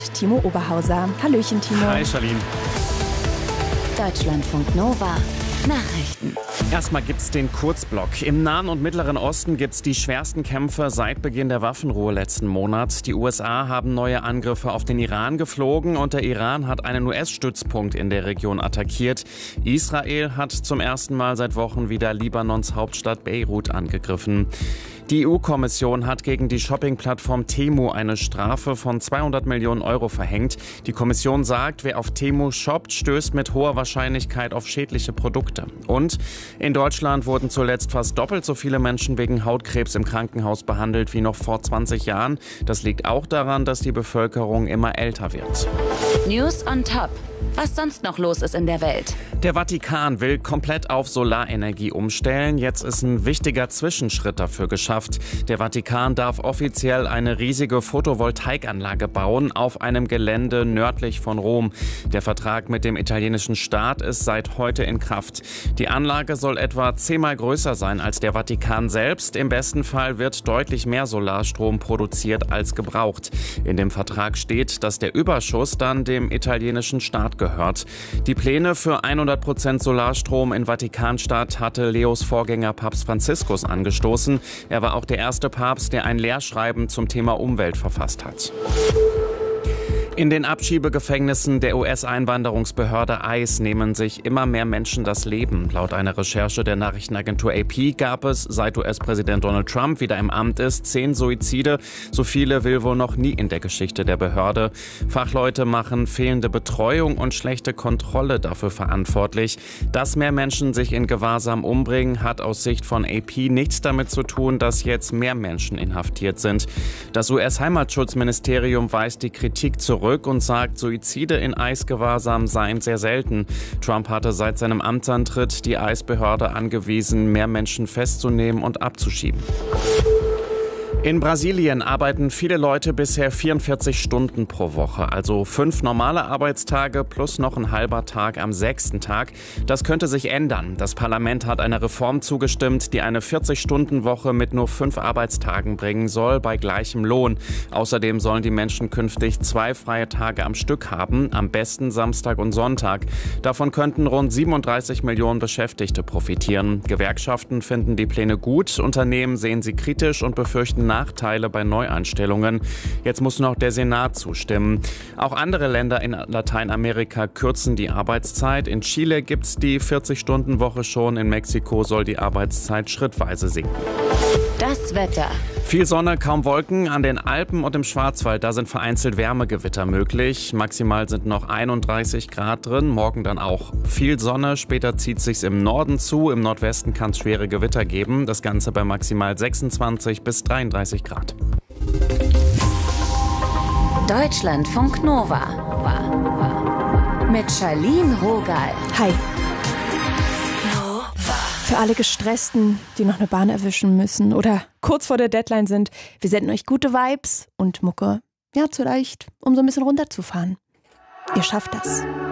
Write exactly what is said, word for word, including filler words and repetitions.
Timo Oberhauser. Hallöchen, Timo. Hi, Charlene. Deutschlandfunk Nova. Nachrichten. Erstmal gibt's den Kurzblock. Im Nahen und Mittleren Osten gibt's die schwersten Kämpfe seit Beginn der Waffenruhe letzten Monat. Die U S A haben neue Angriffe auf den Iran geflogen und der Iran hat einen U S-Stützpunkt in der Region attackiert. Israel hat zum ersten Mal seit Wochen wieder Libanons Hauptstadt Beirut angegriffen. Die E U-Kommission hat gegen die Shopping-Plattform Temu eine Strafe von zweihundert Millionen Euro verhängt. Die Kommission sagt, wer auf Temu shoppt, stößt mit hoher Wahrscheinlichkeit auf schädliche Produkte. Und in Deutschland wurden zuletzt fast doppelt so viele Menschen wegen Hautkrebs im Krankenhaus behandelt wie noch vor zwanzig Jahren. Das liegt auch daran, dass die Bevölkerung immer älter wird. News on top. Was sonst noch los ist in der Welt. Der Vatikan will komplett auf Solarenergie umstellen. Jetzt ist ein wichtiger Zwischenschritt dafür geschafft. Der Vatikan darf offiziell eine riesige Photovoltaikanlage bauen auf einem Gelände nördlich von Rom. Der Vertrag mit dem italienischen Staat ist seit heute in Kraft. Die Anlage soll etwa zehnmal größer sein als der Vatikan selbst. Im besten Fall wird deutlich mehr Solarstrom produziert als gebraucht. In dem Vertrag steht, dass der Überschuss dann dem italienischen Staat gehört. Die Pläne für hundert Prozent Solarstrom in Vatikanstadt hatte Leos Vorgänger Papst Franziskus angestoßen. Er war auch der erste Papst, der ein Lehrschreiben zum Thema Umwelt verfasst hat. In den Abschiebegefängnissen der U S-Einwanderungsbehörde ICE nehmen sich immer mehr Menschen das Leben. Laut einer Recherche der Nachrichtenagentur A P gab es, seit U S-Präsident Donald Trump wieder im Amt ist, zehn Suizide. So viele will wohl noch nie in der Geschichte der Behörde. Fachleute machen fehlende Betreuung und schlechte Kontrolle dafür verantwortlich. Dass mehr Menschen sich in Gewahrsam umbringen, hat aus Sicht von A P nichts damit zu tun, dass jetzt mehr Menschen inhaftiert sind. Das U S-Heimatschutzministerium weist die Kritik zurück und sagt, Suizide in ICE-Gewahrsam seien sehr selten. Trump hatte seit seinem Amtsantritt die ICE-Behörde angewiesen, mehr Menschen festzunehmen und abzuschieben. In Brasilien arbeiten viele Leute bisher vierundvierzig Stunden pro Woche, also fünf normale Arbeitstage plus noch ein halber Tag am sechsten Tag. Das könnte sich ändern. Das Parlament hat einer Reform zugestimmt, die eine vierzig-Stunden-Woche mit nur fünf Arbeitstagen bringen soll, bei gleichem Lohn. Außerdem sollen die Menschen künftig zwei freie Tage am Stück haben, am besten Samstag und Sonntag. Davon könnten rund siebenunddreißig Millionen Beschäftigte profitieren. Gewerkschaften finden die Pläne gut, Unternehmen sehen sie kritisch und befürchten Nachteile bei Neueinstellungen. Jetzt muss noch der Senat zustimmen. Auch andere Länder in Lateinamerika kürzen die Arbeitszeit. In Chile gibt es die vierzig-Stunden-Woche schon. In Mexiko soll die Arbeitszeit schrittweise sinken. Das Wetter. Viel Sonne, kaum Wolken. An den Alpen und im Schwarzwald, da sind vereinzelt Wärmegewitter möglich. Maximal sind noch einunddreißig Grad drin, morgen dann auch viel Sonne. Später zieht es sich im Norden zu. Im Nordwesten kann es schwere Gewitter geben. Das Ganze bei maximal sechsundzwanzig bis dreiunddreißig Grad. Deutschlandfunk Nova. Mit Charlene Rogal. Hi. Für alle Gestressten, die noch eine Bahn erwischen müssen oder kurz vor der Deadline sind, wir senden euch gute Vibes und Mucke, ja, zu leicht, um so ein bisschen runterzufahren. Ihr schafft das.